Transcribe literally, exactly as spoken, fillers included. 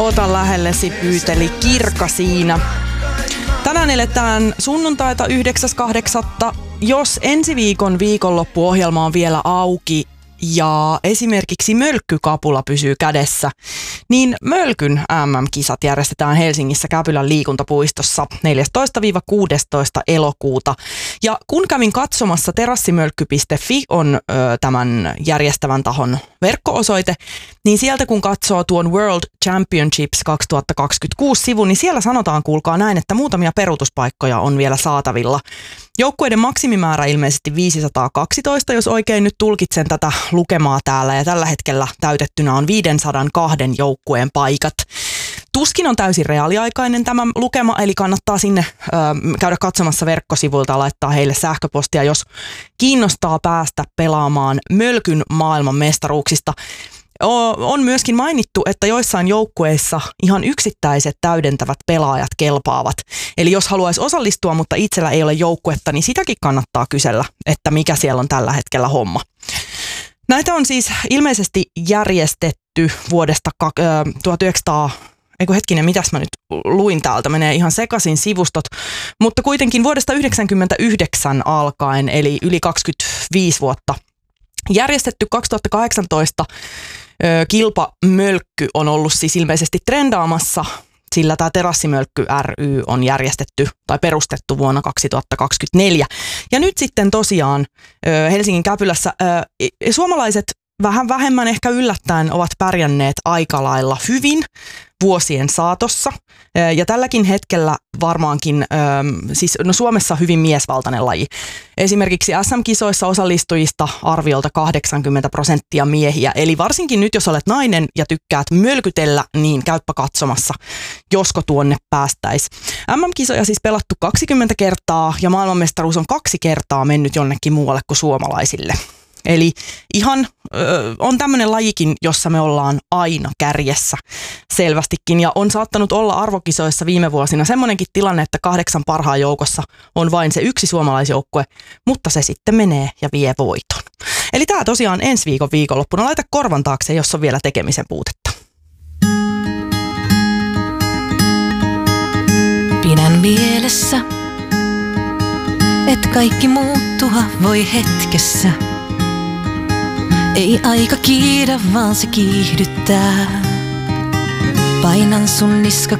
Ota lähellesi pyyteli Kirka siinä. Tänään eletään sunnuntaita yhdeksäs kahdeksatta Jos ensi viikon viikonloppuohjelma on vielä auki ja esimerkiksi mölkkykapula pysyy kädessä, niin Mölkyn M M-kisat järjestetään Helsingissä Käpylän liikuntapuistossa neljästoista kuudestoista elokuuta. Ja kun kävin katsomassa terassimölkky piste fi on ö, tämän järjestävän tahon verkko-osoite, niin sieltä kun katsoo tuon World Championships kaksituhattakaksikymmentäkuusi-sivun, niin siellä sanotaan, kuulkaa näin, että muutamia peruutuspaikkoja on vielä saatavilla. Joukkueiden maksimimäärä ilmeisesti viisisataakaksitoista, jos oikein nyt tulkitsen tätä lukemaa täällä, ja tällä hetkellä täytettynä on viisisataakaksi joukkueen paikat. Tuskin on täysin reaaliaikainen tämä lukema, eli kannattaa sinne ö, käydä katsomassa verkkosivuilta ja laittaa heille sähköpostia, jos kiinnostaa päästä pelaamaan Mölkyn maailman mestaruuksista. On myöskin mainittu, että joissain joukkueissa ihan yksittäiset täydentävät pelaajat kelpaavat. Eli jos haluaisi osallistua, mutta itsellä ei ole joukkuetta, niin sitäkin kannattaa kysellä, että mikä siellä on tällä hetkellä homma. Näitä on siis ilmeisesti järjestetty vuodesta tuhatyhdeksänsataa, eikö hetkinen, mitäs mä nyt luin täältä, menee ihan sekaisin sivustot, mutta kuitenkin vuodesta yhdeksänkymmentäyhdeksän alkaen, eli yli kaksikymmentäviisi vuotta. Järjestetty kaksituhattakahdeksantoista ö, kilpamölkky on ollut siis ilmeisesti trendaamassa, sillä tämä Terassimölkky ry on järjestetty tai perustettu vuonna kaksituhattakaksikymmentäneljä. Ja nyt sitten tosiaan ö, Helsingin Käpylässä ö, suomalaiset vähän vähemmän ehkä yllättäen ovat pärjänneet aika lailla hyvin vuosien saatossa. Ja tälläkin hetkellä varmaankin, siis no Suomessa hyvin miesvaltainen laji. Esimerkiksi S M-kisoissa osallistujista arviolta kahdeksankymmentä prosenttia miehiä. Eli varsinkin nyt, jos olet nainen ja tykkäät mölkytellä, niin käyppä katsomassa, josko tuonne päästäisi. M M-kisoja siis pelattu kaksikymmentä kertaa ja maailmanmestaruus on kaksi kertaa mennyt jonnekin muualle kuin suomalaisille. Eli ihan ö, on tämmöinen lajikin, jossa me ollaan aina kärjessä selvästikin. Ja on saattanut olla arvokisoissa viime vuosina semmoinenkin tilanne, että kahdeksan parhaan joukossa on vain se yksi suomalaisjoukkue, mutta se sitten menee ja vie voiton. Eli tämä tosiaan ensi viikon viikonloppuna. Laita korvan taakse, jos on vielä tekemisen puutetta. Pidän mielessä, et kaikki muuttua voi hetkessä. Ei aika kiidä, vaan se kiihdyttää. Painan sun niska